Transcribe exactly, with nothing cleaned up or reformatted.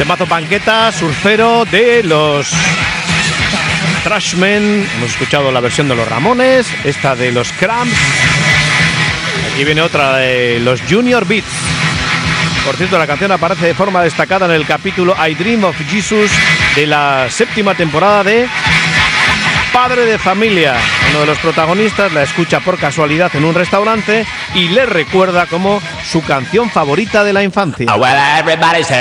Temazo panqueta, surfero de los Trashmen. Hemos escuchado la versión de los Ramones, esta de los Cramps. Aquí viene otra de los Junior Beats. Por cierto, la canción aparece de forma destacada en el capítulo I Dream of Jesus de la séptima temporada de Padre de Familia. Uno de los protagonistas la escucha por casualidad en un restaurante y le recuerda como su canción favorita de la infancia. Oh, well, everybody's